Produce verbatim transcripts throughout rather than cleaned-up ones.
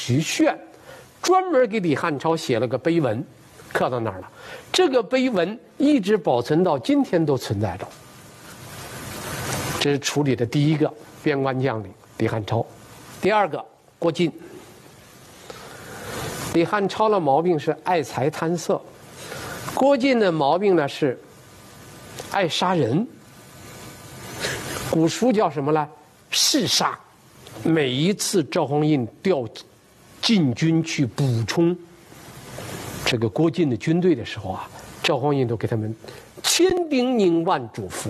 徐铉专门给李汉超写了个碑文，刻到那儿了。这个碑文一直保存到今天都存在着。这是处理的第一个边关将领李汉超。第二个郭靖。李汉超的毛病是爱财贪色，郭靖的毛病呢是爱杀人。古书叫什么呢？嗜杀。每一次赵匡胤调禁军去补充这个郭靖的军队的时候啊，赵匡胤都给他们千叮咛万嘱咐，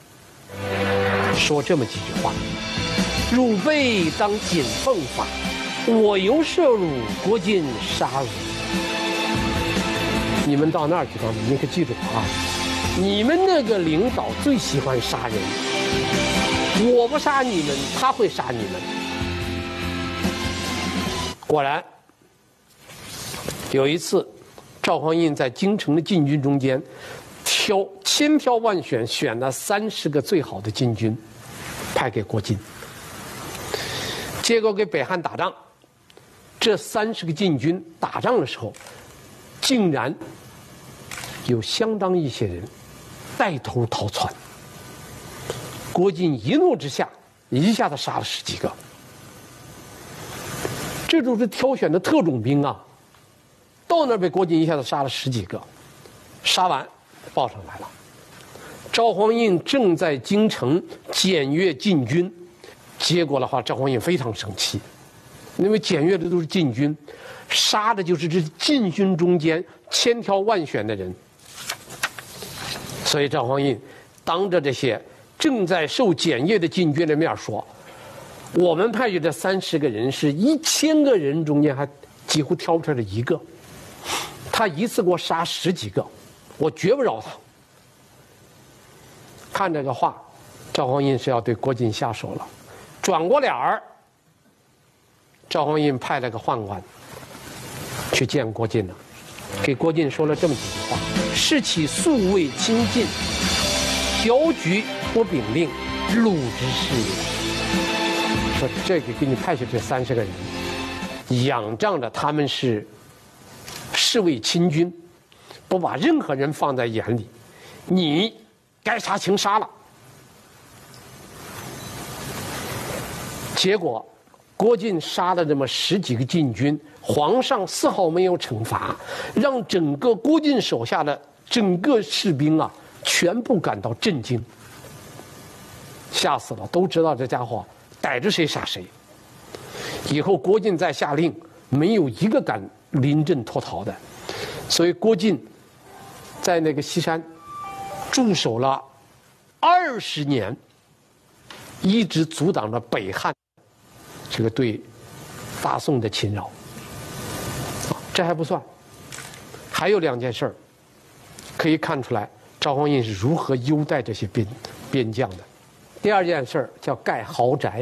说这么几句话：汝辈当谨奉法，我由射汝，郭靖杀汝。你们到那儿去当，你们可记住啊！你们那个领导最喜欢杀人，我不杀你们，他会杀你们。果然，有一次，赵匡胤在京城的禁军中间，挑千挑万选，选了三十个最好的禁军，派给郭靖。结果给北汉打仗，这三十个禁军打仗的时候，竟然有相当一些人带头逃窜。郭靖一怒之下，一下子杀了十几个。这就是挑选的特种兵啊！到那儿被郭靖一下子杀了十几个，杀完报上来了。赵匡胤正在京城检阅禁军，结果的话，赵匡胤非常生气，因为检阅的都是禁军，杀的就是这禁军中间千挑万选的人。所以赵匡胤当着这些正在受检阅的禁军的面说：“我们派去的三十个人是一千个人中间还几乎挑不出来一个，他一次给我杀十几个，我绝不饶他。”看这个话，赵匡胤是要对郭靖下手了。转过脸儿，赵匡胤派了个宦官去见郭靖了，给郭靖说了这么几句话：士起素未亲近，调局不禀令，鲁之事也。说这个给你派去这三十个人，仰仗着他们是侍卫亲军，不把任何人放在眼里，你该杀情杀了。结果郭靖杀了这么十几个禁军，皇上丝毫没有惩罚，让整个郭靖手下的整个士兵啊全部感到震惊，吓死了，都知道这家伙逮着谁杀谁。以后郭靖再下令，没有一个敢临阵脱逃的。所以郭靖在那个西山驻守了二十年，一直阻挡着北汉这个对大宋的侵扰。这还不算，还有两件事儿可以看出来赵匡胤是如何优待这些边边将的。第二件事叫盖豪宅。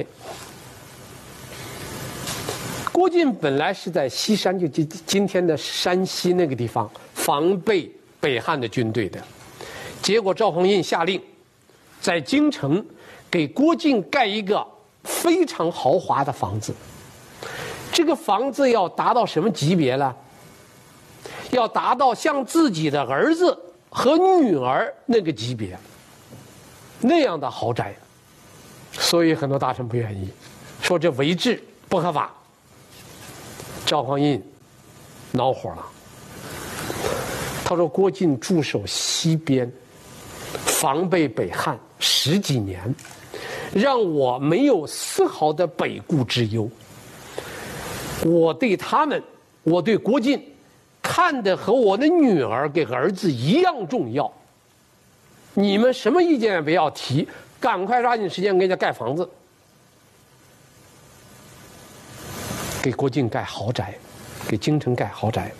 郭靖本来是在西山，就今今天的山西那个地方防备北汉的军队的，结果赵匡胤下令在京城给郭靖盖一个非常豪华的房子。这个房子要达到什么级别呢？要达到像自己的儿子和女儿那个级别，那样的豪宅。所以很多大臣不愿意，说这违制不合法。赵匡胤恼火了，他说郭靖驻守西边，防备北汉十几年，让我没有丝毫的北顾之忧。我对他们，我对郭靖看的和我的女儿给儿子一样重要。你们什么意见也不要提，赶快抓紧时间给人家盖房子，给郭靖盖豪宅，给京城盖豪宅。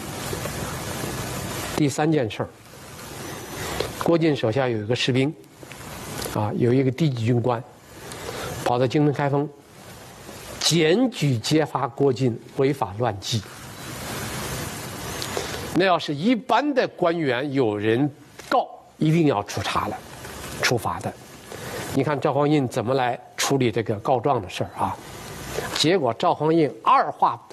第三件事儿，郭靖手下有一个士兵，啊，有一个低级军官，跑到京城开封，检举揭发郭靖违法乱纪。那要是一般的官员有人告，一定要处查了，处罚的。你看赵匡胤怎么来处理这个告状的事儿啊？结果赵匡胤二话